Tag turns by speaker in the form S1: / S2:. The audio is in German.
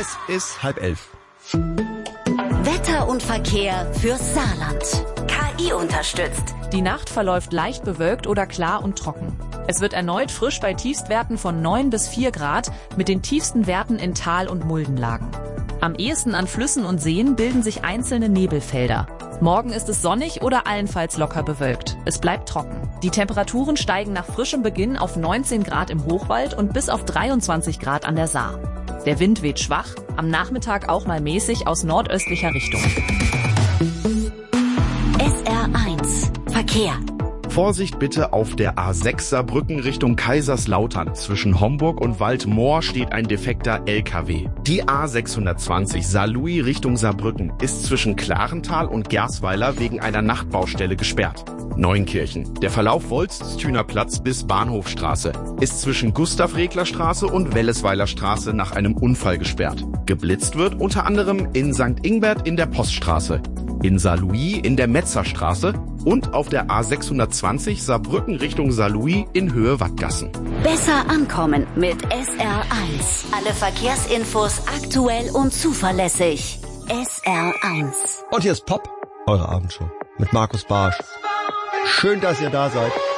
S1: Es ist 10:30.
S2: Wetter und Verkehr fürs Saarland. KI unterstützt.
S3: Die Nacht verläuft leicht bewölkt oder klar und trocken. Es wird erneut frisch bei Tiefstwerten von 9 bis 4 Grad mit den tiefsten Werten in Tal- und Muldenlagen. Am ehesten an Flüssen und Seen bilden sich einzelne Nebelfelder. Morgen ist es sonnig oder allenfalls locker bewölkt. Es bleibt trocken. Die Temperaturen steigen nach frischem Beginn auf 19 Grad im Hochwald und bis auf 23 Grad an der Saar. Der Wind weht schwach, am Nachmittag auch mal mäßig aus nordöstlicher Richtung.
S2: SR1 Verkehr.
S1: Vorsicht bitte auf der A6 Saarbrücken Richtung Kaiserslautern. Zwischen Homburg und Waldmoor steht ein defekter LKW. Die A620 Saarlouis Richtung Saarbrücken ist zwischen Klarental und Gersweiler wegen einer Nachtbaustelle gesperrt. Neunkirchen. Der Verlauf Wolststüner Platz bis Bahnhofstraße ist zwischen Gustav-Regler-Straße und Wellesweiler Straße nach einem Unfall gesperrt. Geblitzt wird unter anderem in St. Ingbert in der Poststraße, in Saarlouis in der Metzerstraße und auf der A620 Saarbrücken Richtung Saarlouis in Höhe Wattgassen.
S2: Besser ankommen mit SR1. Alle Verkehrsinfos aktuell und zuverlässig. SR1.
S4: Und hier ist Pop, eure Abendshow mit Markus Barsch. Schön, dass ihr da seid.